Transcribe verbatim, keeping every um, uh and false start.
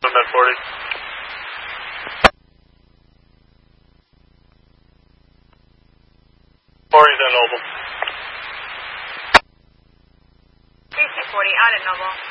I'm at forty. forty's at Noble. three two forty out at Noble.